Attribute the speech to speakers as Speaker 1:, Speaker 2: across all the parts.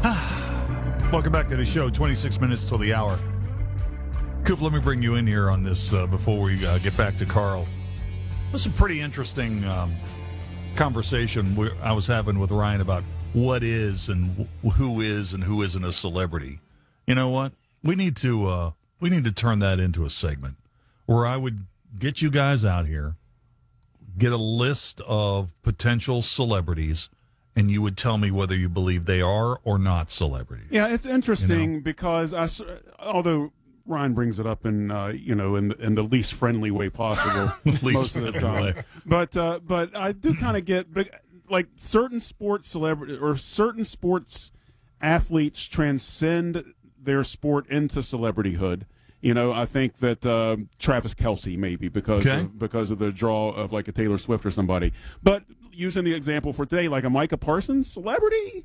Speaker 1: Welcome back to the show. 26 minutes till the hour. Coop, let me bring you in here on this before we get back to Carl. This is a pretty interesting conversation I was having with Ryan about what is and who isn't a celebrity. You know what? We need to turn that into a segment where I would get you guys out here, get a list of potential celebrities, and you would tell me whether you believe they are or not celebrities.
Speaker 2: Yeah, it's interesting because although Ryan brings it up in in the least friendly way possible most of the time, but I do kind of get like certain sports celebrity or certain sports athletes transcend their sport into celebrityhood. You know, I think that Travis Kelce maybe because of the draw of like a Taylor Swift or somebody. But using the example for today, like a Micah Parsons, celebrity?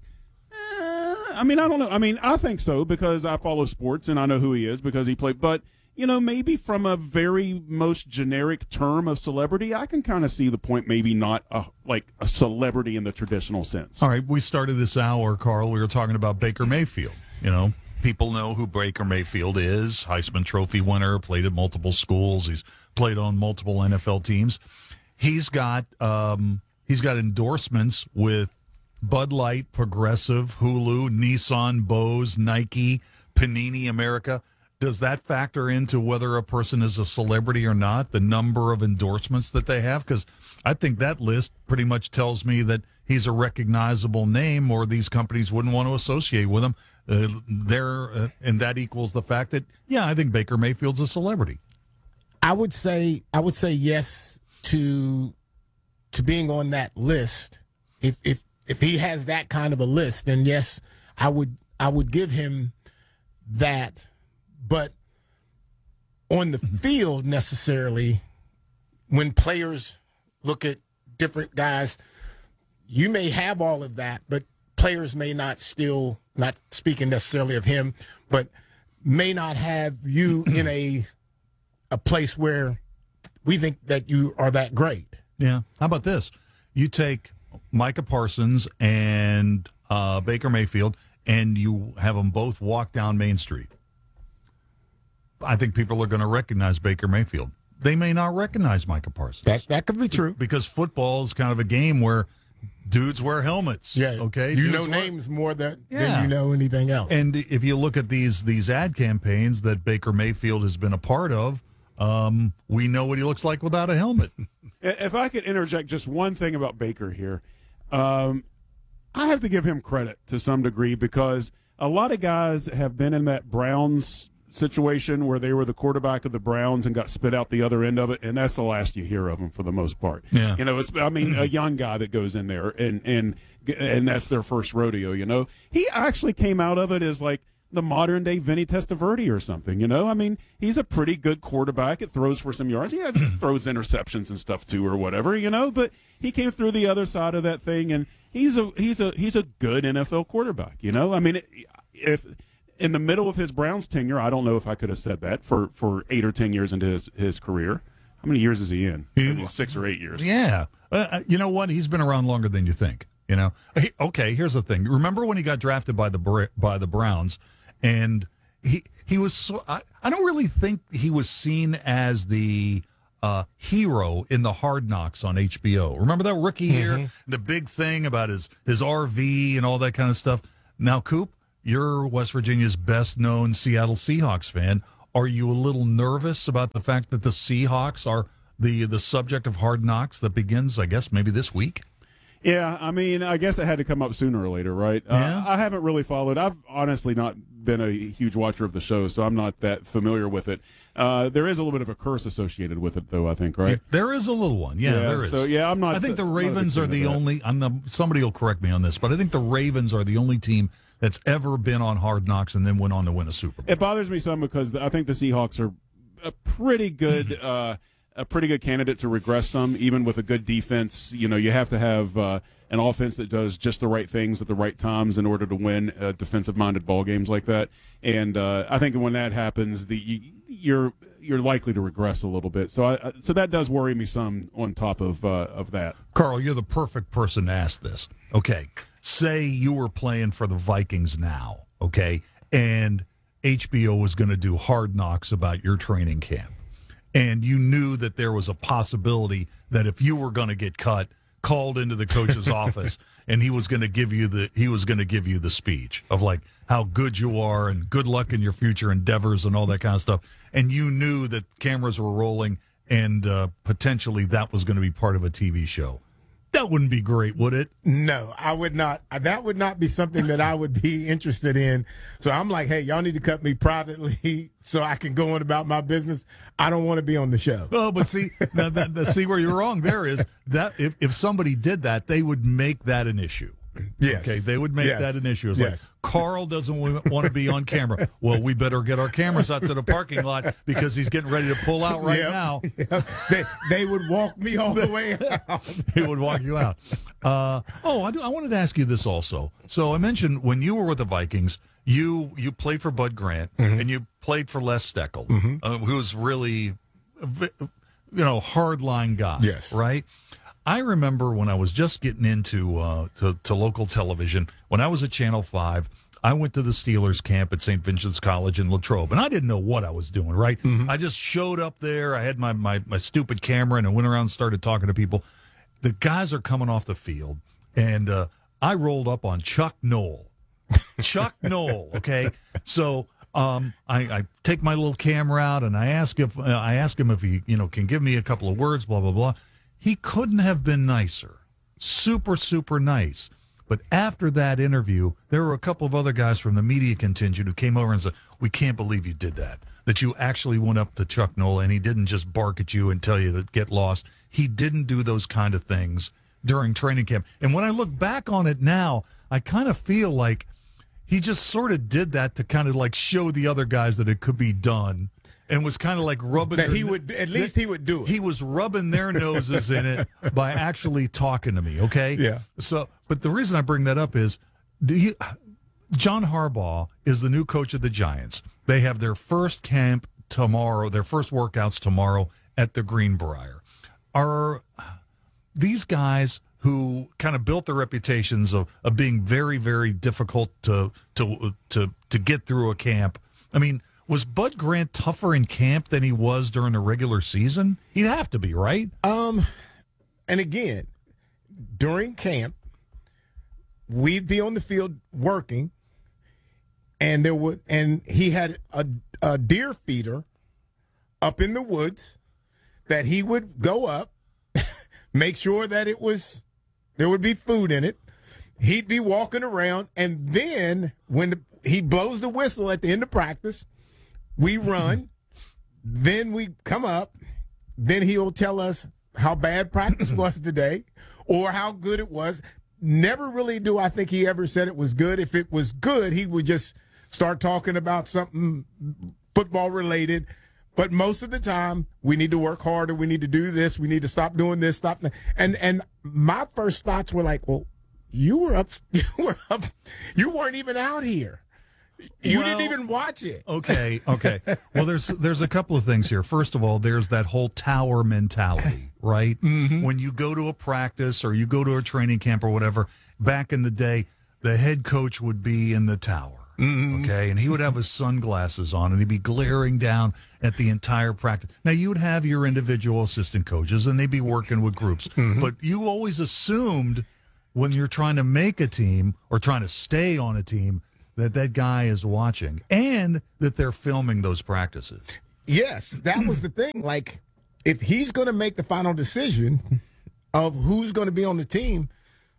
Speaker 2: I mean, I don't know. I mean, I think so because I follow sports and I know who he is because he played. But, you know, maybe from a very most generic term of celebrity, I can kind of see the point, maybe not like a celebrity in the traditional sense.
Speaker 1: All right, we started this hour, Carl. We were talking about Baker Mayfield, you know. People know who Baker Mayfield is. Heisman Trophy winner, played at multiple schools. He's played on multiple NFL teams. He's got endorsements with Bud Light, Progressive, Hulu, Nissan, Bose, Nike, Panini America. Does that factor into whether a person is a celebrity or not, the number of endorsements that they have? Because I think that list pretty much tells me that he's a recognizable name or these companies wouldn't want to associate with him. And that equals the fact that, yeah, I think Baker Mayfield's a celebrity.
Speaker 3: I would say yes to being on that list. If he has that kind of a list, then yes, I would give him that. But on the field, necessarily, when players look at different guys, you may have all of that, but players may not speaking necessarily of him, but may not have you in a place where we think that you are that great.
Speaker 1: Yeah. How about this? You take Micah Parsons and Baker Mayfield, and you have them both walk down Main Street. I think people are going to recognize Baker Mayfield. They may not recognize Micah Parsons.
Speaker 3: That could be true.
Speaker 1: Because football is kind of a game where dudes wear helmets.
Speaker 3: Yeah.
Speaker 1: Okay.
Speaker 3: You know names more than you know anything else.
Speaker 1: And if you look at these ad campaigns that Baker Mayfield has been a part of, we know what he looks like without a helmet.
Speaker 2: If I could interject just one thing about Baker here, I have to give him credit to some degree because a lot of guys have been in that Browns situation where they were the quarterback of the Browns and got spit out the other end of it, and that's the last you hear of them for the most part.
Speaker 1: Yeah.
Speaker 2: You know, a young guy that goes in there and that's their first rodeo, you know. He actually came out of it as like the modern day Vinny Testaverde or something, you know. I mean, he's a pretty good quarterback. It throws for some yards. He throws interceptions and stuff too or whatever, you know, but he came through the other side of that thing and he's a good NFL quarterback, you know. I mean, if in the middle of his Browns tenure, I don't know if I could have said that for 8 or 10 years into his career. How many years is he in? 6 or 8 years.
Speaker 1: Yeah. You know what? He's been around longer than you think. You know. Okay. Here's the thing. Remember when he got drafted by the Browns, and he was. So, I don't really think he was seen as the hero in the Hard Knocks on HBO. Remember that rookie year? The big thing about his RV and all that kind of stuff. Now, Coop, you're West Virginia's best-known Seattle Seahawks fan. Are you a little nervous about the fact that the Seahawks are the subject of Hard Knocks that begins, I guess, maybe this week?
Speaker 2: Yeah, I mean, I guess it had to come up sooner or later, right?
Speaker 1: Yeah.
Speaker 2: I haven't really followed. I've honestly not been a huge watcher of the show, so I'm not that familiar with it. There is a little bit of a curse associated with it, though, I think, right?
Speaker 1: There is a little one. Yeah, there is.
Speaker 2: So, yeah, I'm not.
Speaker 1: I think the Ravens are the only – somebody will correct me on this, but I think the Ravens are the only team – that's ever been on Hard Knocks and then went on to win a Super Bowl.
Speaker 2: It bothers me some because I think the Seahawks are a pretty good candidate to regress some, even with a good defense. You know, you have to have an offense that does just the right things at the right times in order to win defensive-minded ball games like that. And I think when that happens, you're likely to regress a little bit. So that does worry me some on top of that.
Speaker 1: Carl, you're the perfect person to ask this. Okay. say you were playing for the Vikings now, okay, and HBO was going to do Hard Knocks about your training camp, and you knew that there was a possibility that if you were going to get called into the coach's office, and he was going to give you the speech of like how good you are and good luck in your future endeavors and all that kind of stuff, and you knew that cameras were rolling and potentially that was going to be part of a TV show. That wouldn't be great, would it?
Speaker 3: No, I would not. That would not be something that I would be interested in. So I'm like, hey, y'all need to cut me privately so I can go on about my business. I don't want to be on the show.
Speaker 1: Oh, but see, see where you're wrong there is that if somebody did that, they would make that an issue.
Speaker 3: Yes.
Speaker 1: Okay, they would make that an issue. It's
Speaker 3: Yes.
Speaker 1: like, Carl doesn't want to be on camera. Well, we better get our cameras out to the parking lot because he's getting ready to pull out right now.
Speaker 3: Yep. They would walk me all the way out.
Speaker 1: He would walk you out. I wanted to ask you this also. So I mentioned when you were with the Vikings, you played for Bud Grant and you played for Les Steckel, who was really, hardline guy.
Speaker 3: Yes.
Speaker 1: Right? I remember when I was just getting into to local television, when I was at Channel 5, I went to the Steelers camp at St. Vincent's College in Latrobe, and I didn't know what I was doing, right? I just showed up there. I had my stupid camera, and I went around and started talking to people. The guys are coming off the field, and I rolled up on Chuck Noll. Chuck Noll, okay? So I take my little camera out, and I ask him if he can give me a couple of words, blah, blah, blah. He couldn't have been nicer. Super, super nice. But after that interview, there were a couple of other guys from the media contingent who came over and said, we can't believe you did that you actually went up to Chuck Noll and he didn't just bark at you and tell you to get lost. He didn't do those kind of things during training camp. And when I look back on it now, I kind of feel like he just sort of did that to kind of like show the other guys that it could be done. And was kind of like rubbing.
Speaker 3: That he would do it.
Speaker 1: He was rubbing their noses in it by actually talking to me. Okay.
Speaker 3: Yeah.
Speaker 1: So, but the reason I bring that up is, John Harbaugh is the new coach of the Giants. They have their first camp tomorrow. Their first workouts tomorrow at the Greenbrier. Are these guys who kind of built their reputations of being very, very difficult to get through a camp? I mean, was Bud Grant tougher in camp than he was during the regular season? He'd have to be, right?
Speaker 3: And again, during camp, we'd be on the field working, and he had a deer feeder up in the woods that he would go up, make sure that there would be food in it. He'd be walking around, and then when he blows the whistle at the end of practice, we run, then we come up, then he'll tell us how bad practice was today or how good it was. Never really do I think he ever said it was good. If it was good, he would just start talking about something football related. But most of the time, we need to work harder. We need to do this. We need to stop doing this, stop that. And my first thoughts were like, well, you were up. You weren't even out here. You didn't even watch it.
Speaker 1: Okay. Well, there's a couple of things here. First of all, there's that whole tower mentality, right? Mm-hmm. When you go to a practice or you go to a training camp or whatever, back in the day, the head coach would be in the tower, okay? And he would have his sunglasses on, and he'd be glaring down at the entire practice. Now, you would have your individual assistant coaches, and they'd be working with groups. Mm-hmm. But you always assumed when you're trying to make a team or trying to stay on a team that guy is watching and that they're filming those practices.
Speaker 3: Yes, that was the thing. Like, if he's going to make the final decision of who's going to be on the team,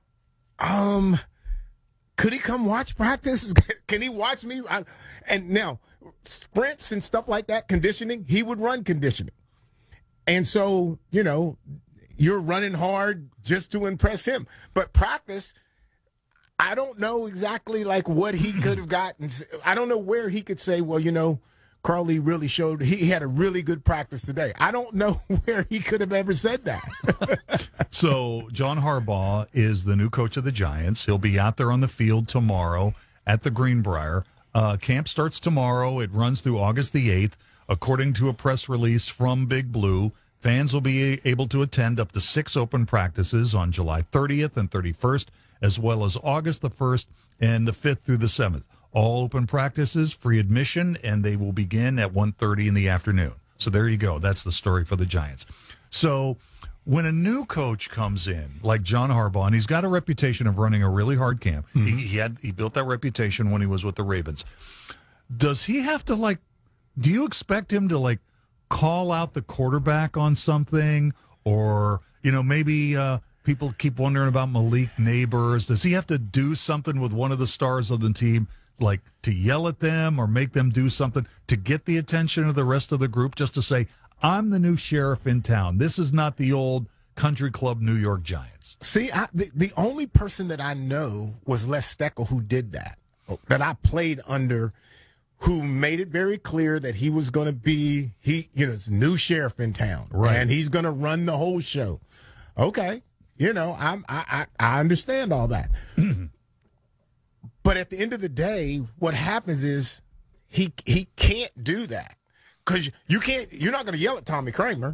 Speaker 3: could he come watch practice? Can he watch me? And now, sprints and stuff like that, conditioning, he would run conditioning. And so, you're running hard just to impress him. But practice, I don't know exactly like what he could have gotten. I don't know where he could say, well, Carly really showed he had a really good practice today. I don't know where he could have ever said that.
Speaker 1: So John Harbaugh is the new coach of the Giants. He'll be out there on the field tomorrow at the Greenbrier. Camp starts tomorrow. It runs through August the 8th. According to a press release from Big Blue, fans will be able to attend up to 6 open practices on July 30th and 31st as well as August the 1st and the 5th through the 7th. All open practices, free admission, and they will begin at 1:30 in the afternoon. So there you go. That's the story for the Giants. So when a new coach comes in, like John Harbaugh, and he's got a reputation of running a really hard camp, he built that reputation when he was with the Ravens. Does he have to, do you expect him to, call out the quarterback on something? Or, maybe people keep wondering about Malik Neighbors. Does he have to do something with one of the stars of the team, to yell at them or make them do something to get the attention of the rest of the group, just to say, I'm the new sheriff in town. This is not the old country club New York Giants.
Speaker 3: See, the only person that I know was Les Steckel who did that I played under, who made it very clear that he was going to be, the new sheriff in town.
Speaker 1: Right.
Speaker 3: And he's going to run the whole show. Okay. I understand all that. But at the end of the day, what happens is he can't do that, because you're not going to yell at Tommy Kramer.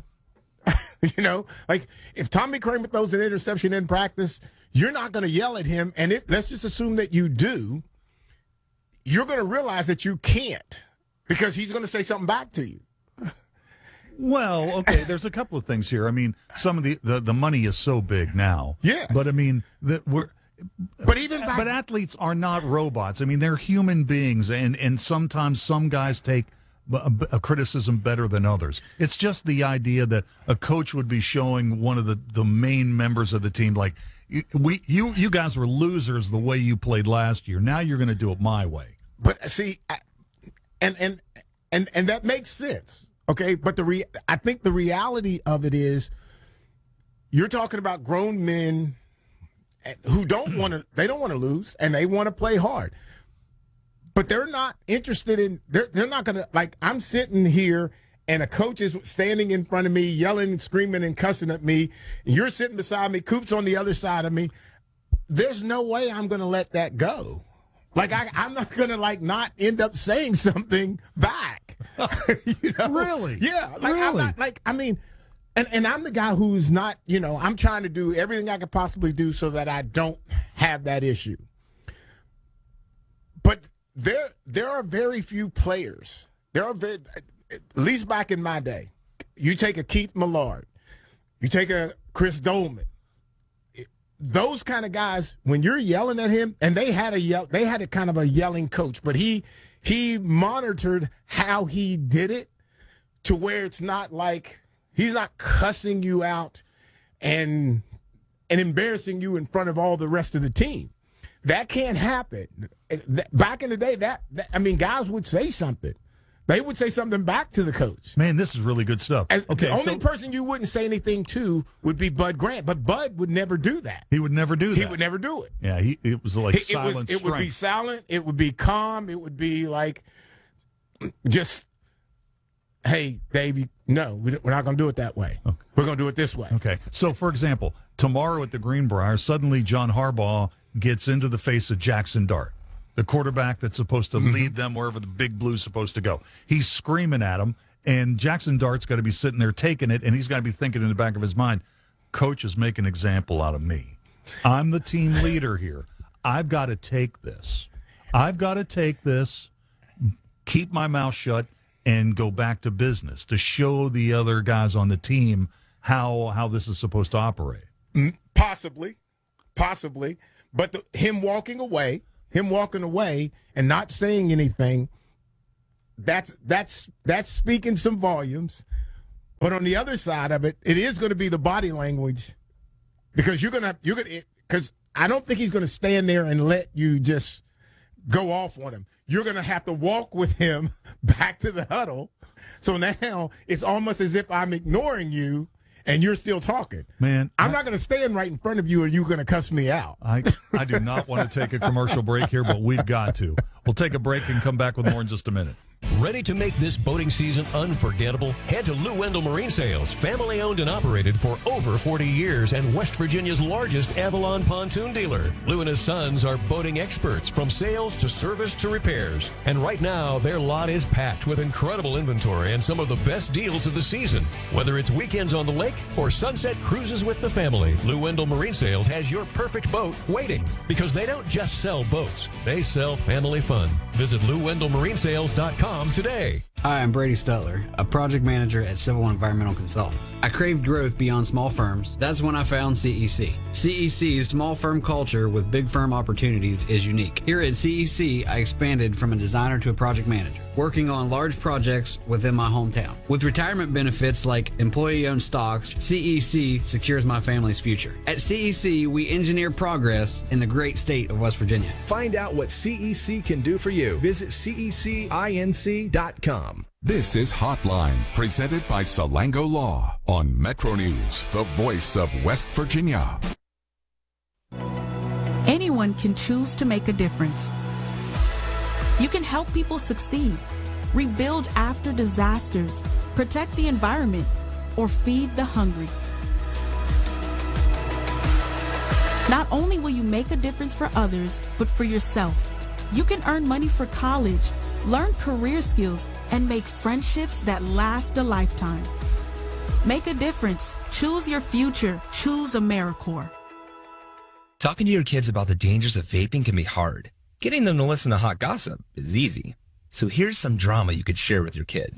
Speaker 3: If Tommy Kramer throws an interception in practice, you're not going to yell at him. And let's just assume that you do. You're going to realize that you can't, because he's going to say something back to you.
Speaker 1: Well, okay, there's a couple of things here. I mean, some of the money is so big now.
Speaker 3: Yeah.
Speaker 1: But I mean, but athletes are not robots. I mean, they're human beings, and sometimes some guys take a criticism better than others. It's just the idea that a coach would be showing one of the main members of the team, you guys were losers the way you played last year. Now you're going to do it my way.
Speaker 3: But see, and that makes sense. Okay, but I think the reality of it is, you're talking about grown men who don't want to lose, and they want to play hard. But they're not interested in, they're not going to, I'm sitting here and a coach is standing in front of me, yelling and screaming and cussing at me, and you're sitting beside me, Coop's on the other side of me. There's no way I'm going to let that go. I'm not going to, not end up saying something back.
Speaker 1: Really?
Speaker 3: Yeah.
Speaker 1: Really?
Speaker 3: I'm not, and I'm the guy who's not, I'm trying to do everything I could possibly do so that I don't have that issue. But there are very few players. At least back in my day, you take a Keith Millard, you take a Chris Dolman, those kind of guys, when you're yelling at him, and they had a kind of a yelling coach, but he monitored how he did it to where it's not like he's not cussing you out and embarrassing you in front of all the rest of the team. That can't happen. Back in the day, guys would say something. They would say something back to the coach.
Speaker 1: Man, this is really good stuff.
Speaker 3: The only person you wouldn't say anything to would be Bud Grant, but Bud would never do that.
Speaker 1: He would never do that.
Speaker 3: He would never do it.
Speaker 1: Yeah, it was silent.
Speaker 3: It would be silent. It would be calm. It would be just, hey, Dave, no, we're not going to do it that way. Okay. We're going to do it this way.
Speaker 1: Okay. So, for example, tomorrow at the Greenbrier, suddenly John Harbaugh gets into the face of Jackson Dart, the quarterback that's supposed to lead them wherever the Big Blue's supposed to go. He's screaming at him, and Jackson Dart's got to be sitting there taking it, and he's got to be thinking in the back of his mind, Coach is making an example out of me. I'm the team leader here. I've got to take this. Keep my mouth shut, and go back to business to show the other guys on the team how this is supposed to operate.
Speaker 3: Possibly. But him walking away and not saying anything, that's speaking some volumes. But on the other side of it, it is going to be the body language, because because I don't think he's going to stand there and let you just go off on him. You're going to have to walk with him back to the huddle. So now it's almost as if I'm ignoring you and you're still talking.
Speaker 1: Man,
Speaker 3: I'm not going to stand right in front of you and you're going to cuss me out.
Speaker 1: I do not want to take a commercial break here, but we've got to. We'll take a break and come back with more in just a minute.
Speaker 4: Ready to make this boating season unforgettable? Head to Lou Wendell Marine Sales, family owned and operated for over 40 years and West Virginia's largest Avalon pontoon dealer. Lou and his sons are boating experts from sales to service to repairs. And right now, their lot is packed with incredible inventory and some of the best deals of the season. Whether it's weekends on the lake or sunset cruises with the family, Lou Wendell Marine Sales has your perfect boat waiting, because they don't just sell boats, they sell family fun. Visit LouWendellMarineSales.com today.
Speaker 5: Hi, I'm Brady Stutler, a project manager at Civil Environmental Consultants. I craved growth beyond small firms. That's when I found CEC. CEC's small firm culture with big firm opportunities is unique. Here at CEC, I expanded from a designer to a project manager, working on large projects within my hometown. With retirement benefits like employee-owned stocks, CEC secures my family's future. At CEC, we engineer progress in the great state of West Virginia.
Speaker 6: Find out what CEC can do for you. Visit CECinc.com.
Speaker 7: This is Hotline, presented by Salango Law on Metro News, the voice of West Virginia.
Speaker 8: Anyone can choose to make a difference. You can help people succeed, rebuild after disasters, protect the environment, or feed the hungry. Not only will you make a difference for others, but for yourself. You can earn money for college, learn career skills, and make friendships that last a lifetime. Make a difference. Choose your future. Choose AmeriCorps.
Speaker 9: Talking to your kids about the dangers of vaping can be hard. Getting them to listen to hot gossip is easy. So here's some drama you could share with your kid.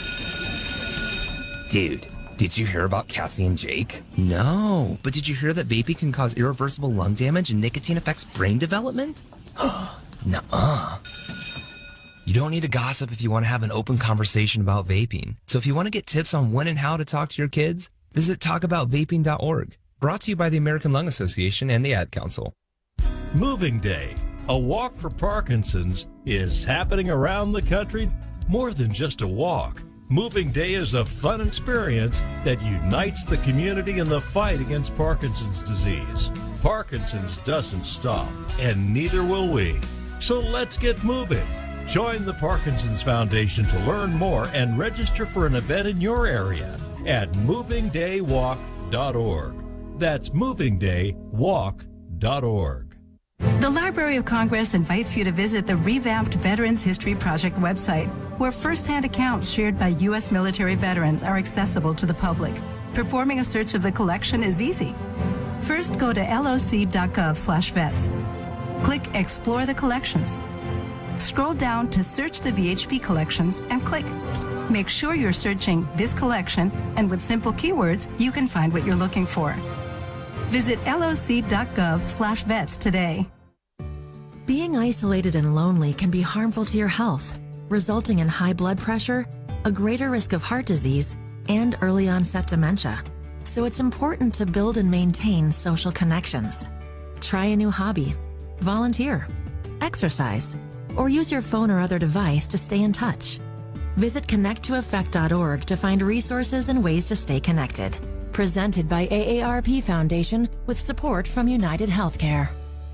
Speaker 9: Dude, did you hear about Cassie and Jake? No, but did you hear that vaping can cause irreversible lung damage and nicotine affects brain development? Nuh-uh. You don't need to gossip if you want to have an open conversation about vaping. So if you want to get tips on when and how to talk to your kids, visit talkaboutvaping.org. Brought to you by the American Lung Association and the Ad Council.
Speaker 10: Moving Day, a walk for Parkinson's, is happening around the country. More than just a walk. Moving Day is a fun experience that unites the community in the fight against Parkinson's disease. Parkinson's doesn't stop, and neither will we. So let's get moving. Join the Parkinson's Foundation to learn more and register for an event in your area at movingdaywalk.org. That's movingdaywalk.org.
Speaker 11: The Library of Congress invites you to visit the revamped Veterans History Project website, where first-hand accounts shared by U.S. military veterans are accessible to the public. Performing a search of the collection is easy. First, go to loc.gov/vets. Click Explore the Collections. Scroll down to Search the VHP Collections and click. Make sure you're searching this collection, and with simple keywords, you can find what you're looking for. Visit loc.gov/vets today.
Speaker 12: Being isolated and lonely can be harmful to your health, resulting in high blood pressure, a greater risk of heart disease, and early onset dementia. So it's important to build and maintain social connections. Try a new hobby, volunteer, exercise, or use your phone or other device to stay in touch. Visit connecttoeffect.org to find resources and ways to stay connected. Presented by AARP Foundation with support from United Healthcare.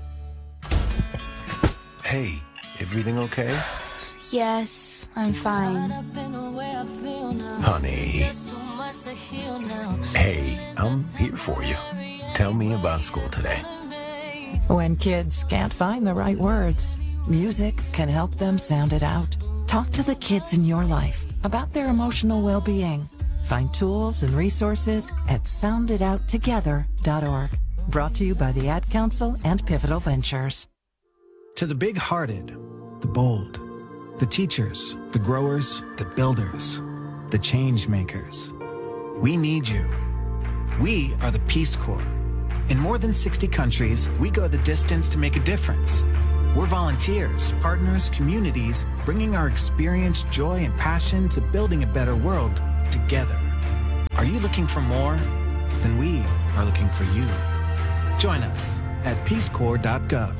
Speaker 13: Hey, everything okay?
Speaker 14: Yes, I'm fine.
Speaker 13: Honey. Hey, I'm here for you. Tell me about school today.
Speaker 15: When kids can't find the right words, music can help them sound it out. Talk to the kids in your life about their emotional well-being. Find tools and resources at sounditouttogether.org. Brought to you by the Ad Council and Pivotal Ventures.
Speaker 16: To the big-hearted, the bold, the teachers, the growers, the builders, the change makers, we need you. We are the Peace Corps. In more than 60 countries, we go the distance to make a difference. We're volunteers, partners, communities, bringing our experience, joy, and passion to building a better world together. Are you looking for more? Then we are looking for you. Join us at peacecorps.gov.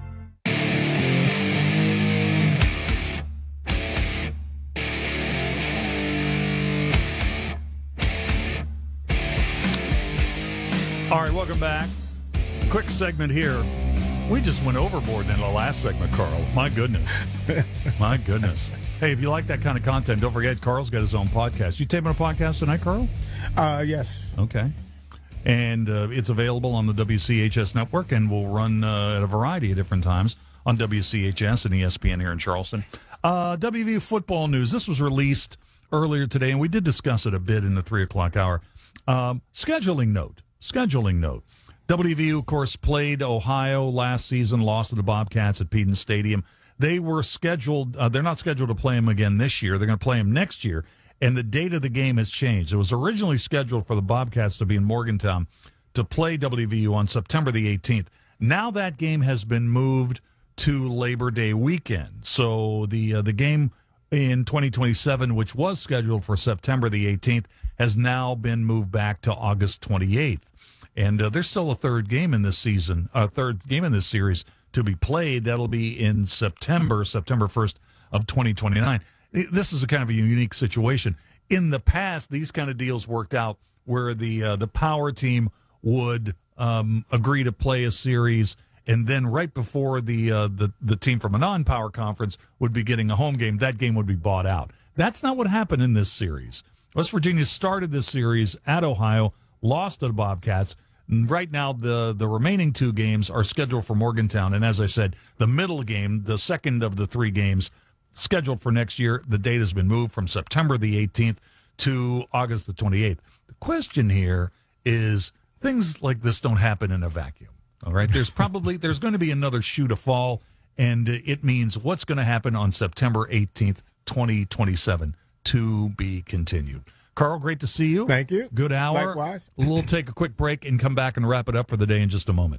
Speaker 1: All right, welcome back. Quick segment here. We just went overboard in the last segment, Carl. My goodness. My goodness. Hey, if you like that kind of content, don't forget Carl's got his own podcast. You taping a podcast tonight, Carl?
Speaker 3: Yes.
Speaker 1: Okay. And it's available on the WCHS network and will run at a variety of different times on WCHS and ESPN here in Charleston. WVU football news. This was released earlier today, and we did discuss it a bit in the 3 o'clock hour. Scheduling note. WVU, of course, played Ohio last season, lost to the Bobcats at Peden Stadium. They were scheduled, they're not scheduled to play them again this year. They're going to play them next year, and the date of the game has changed. It was originally scheduled for the Bobcats to be in Morgantown to play WVU on September the 18th. Now that game has been moved to Labor Day weekend. So the game in 2027, which was scheduled for September the 18th, has now been moved back to August 28th. And there's still a third game in this series to be played. That'll be in September 1st of 2029. This is a kind of a unique situation. In the past, these kind of deals worked out where the power team would agree to play a series, and then right before the team from a non-power conference would be getting a home game, that game would be bought out. That's not what happened in this series. West Virginia started this series at Ohio, lost to the Bobcats. Right now, the remaining 2 games are scheduled for Morgantown. And as I said, the middle game, the second of the 3 games, scheduled for next year, the date has been moved from September the 18th to August the 28th. The question here is things like this don't happen in a vacuum. All right, there's going to be another shoe to fall, and it means what's going to happen on September 18th, 2027, to be continued. Carl, great to see you.
Speaker 3: Thank you.
Speaker 1: Good hour.
Speaker 3: Likewise.
Speaker 1: We'll take a quick break and come back and wrap it up for the day in just a moment.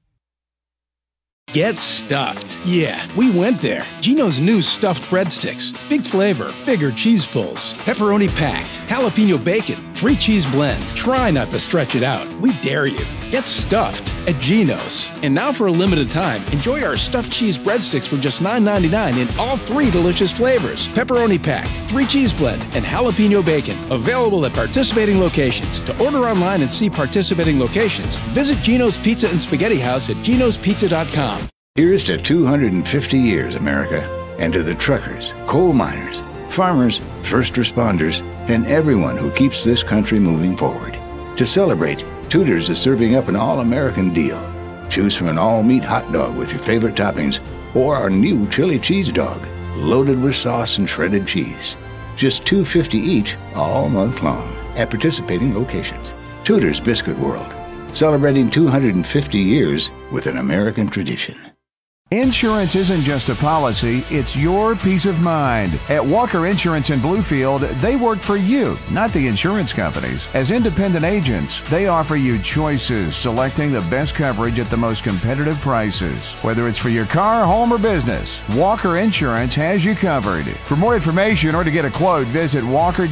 Speaker 17: Get stuffed. Yeah, we went there. Geno's new stuffed breadsticks. Big flavor, bigger cheese pulls, pepperoni packed, jalapeno bacon, 3-cheese blend. Try not to stretch it out. We dare you. Get stuffed at Geno's. And now for a limited time, enjoy our stuffed cheese breadsticks for just $9.99 in all 3 delicious flavors. Pepperoni packed, 3-cheese blend, and jalapeno bacon. Available at participating locations. To order online and see participating locations, visit Geno's Pizza and Spaghetti House at genospizza.com.
Speaker 18: Here's to 250 years, America, and to the truckers, coal miners, farmers, first responders, and everyone who keeps this country moving forward. To celebrate, Tudor's is serving up an all-American deal. Choose from an all-meat hot dog with your favorite toppings or our new chili cheese dog, loaded with sauce and shredded cheese. Just $2.50 each all month long at participating locations. Tudor's Biscuit World, celebrating 250 years with an American tradition.
Speaker 19: Insurance isn't just a policy, it's your peace of mind. At Walker Insurance in Bluefield, they work for you, not the insurance companies. As independent agents, they offer you choices, selecting the best coverage at the most competitive prices. Whether it's for your car, home, or business, Walker Insurance has you covered. For more information or to get a quote, visit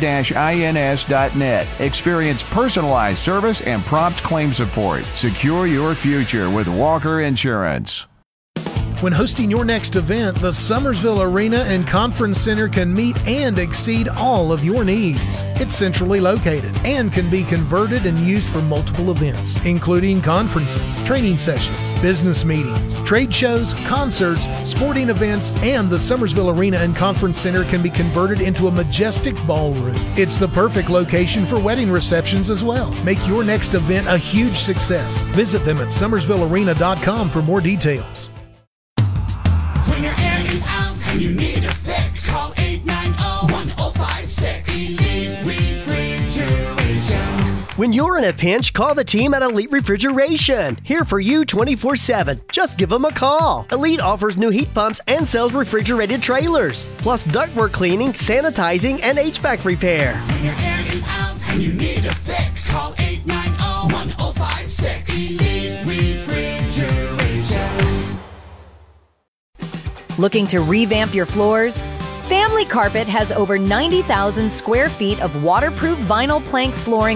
Speaker 19: walker-ins.net. Experience personalized service and prompt claim support. Secure your future with Walker Insurance.
Speaker 20: When hosting your next event, the Summersville Arena and Conference Center can meet and exceed all of your needs. It's centrally located and can be converted and used for multiple events, including conferences, training sessions, business meetings, trade shows, concerts, sporting events, and the Summersville Arena and Conference Center can be converted into a majestic ballroom. It's the perfect location for wedding receptions as well. Make your next event a huge success. Visit them at summersvillearena.com for more details.
Speaker 21: When your air is out and you need a fix, call 890-1056. Elite Refrigeration.
Speaker 22: When you're in a pinch, call the team at Elite Refrigeration. Here for you 24/7. Just give them a call. Elite offers new heat pumps and sells refrigerated trailers, plus ductwork cleaning, sanitizing, and HVAC repair.
Speaker 21: When your air is out and you need a fix, call 890-1056. Elite Refrigeration.
Speaker 23: Looking to revamp your floors? Family Carpet has over 90,000 square feet of waterproof vinyl plank flooring